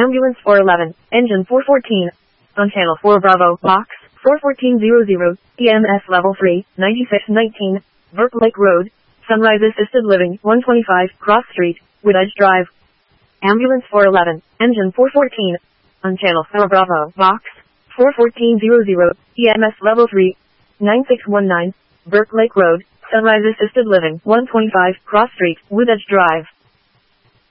Ambulance 411, engine 414. On channel 4 Bravo, box 41400, EMS level 3, 9619, Burke Lake Road, Sunrise Assisted Living, 125, Cross Street, Woodedge Drive. Ambulance 411, engine 414. On channel 4 Bravo, box 41400, EMS level 3, 9619, Burke Lake Road, Sunrise Assisted Living, 125, Cross Street, Woodedge Drive.